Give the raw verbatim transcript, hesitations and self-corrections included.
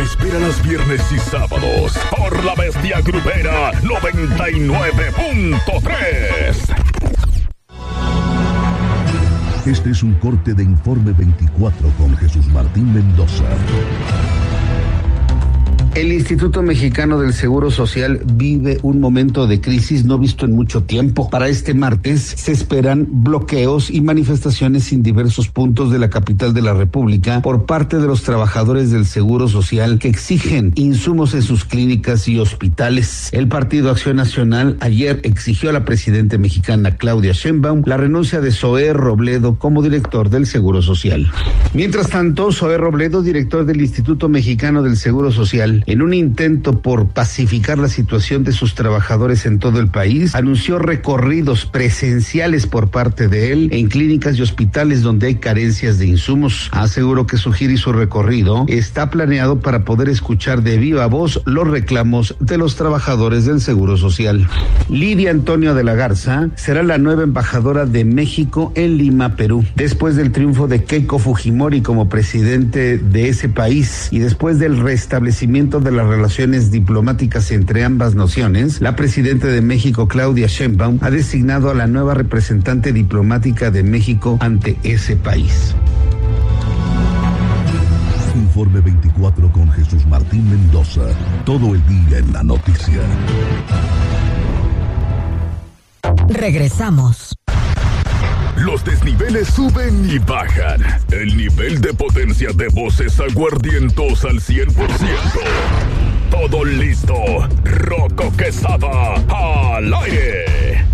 Espéralas viernes y sábados por La Bestia Grupera noventa y nueve punto tres. Este es un corte de Informe veinticuatro con Jesús Martín Mendoza. El Instituto Mexicano del Seguro Social vive un momento de crisis no visto en mucho tiempo. Para este martes se esperan bloqueos y manifestaciones en diversos puntos de la capital de la República por parte de los trabajadores del Seguro Social que exigen insumos en sus clínicas y hospitales. El Partido Acción Nacional ayer exigió a la presidenta mexicana Claudia Sheinbaum la renuncia de Zoé Robledo como director del Seguro Social. Mientras tanto, Zoé Robledo, director del Instituto Mexicano del Seguro Social, en un intento por pacificar la situación de sus trabajadores en todo el país, anunció recorridos presenciales por parte de él en clínicas y hospitales donde hay carencias de insumos. Aseguró que su gira y su recorrido está planeado para poder escuchar de viva voz los reclamos de los trabajadores del Seguro Social. Lidia Antonio de la Garza será la nueva embajadora de México en Lima, Perú. Después del triunfo de Keiko Fujimori como presidente de ese país y después del restablecimiento de las relaciones diplomáticas entre ambas naciones, la presidenta de México, Claudia Sheinbaum, ha designado a la nueva representante diplomática de México ante ese país. Informe veinticuatro con Jesús Martín Mendoza. Todo el día en la noticia. Regresamos. Los desniveles suben y bajan. El nivel de potencia de voces aguardientos al cien por ciento. Todo listo. Rocco Quesada al aire.